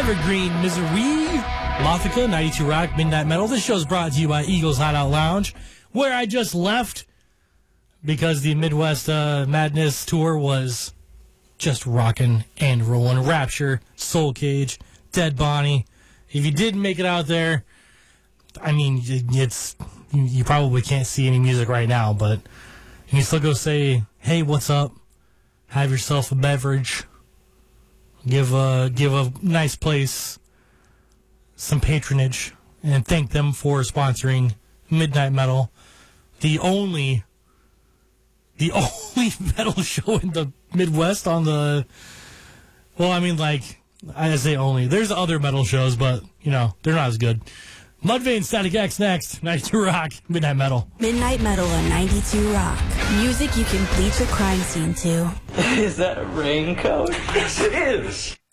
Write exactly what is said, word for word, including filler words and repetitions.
Evergreen, Misery, Lothica, ninety-two Rock, Midnight Metal. This show's brought to you by Eagles Hideout Lounge, where I just left because the Midwest uh, Madness tour was just rocking and rolling. Rapture, Soul Cage, Dead Bonnie. If you didn't make it out there, I mean, it's you probably can't see any music right now, but you can still go say, hey, what's up? Have yourself a beverage. Give a, give a nice place some patronage and thank them for sponsoring Midnight Metal, the only the only metal show in the Midwest on the, well, I mean, like, I say only. There's other metal shows, but, you know, they're not as good. Mudvayne, Static X next. ninety-two Rock, Midnight Metal. Midnight Metal on ninety-two Rock. Music you can bleach a crime scene to. Is that a raincoat? Yes, it is.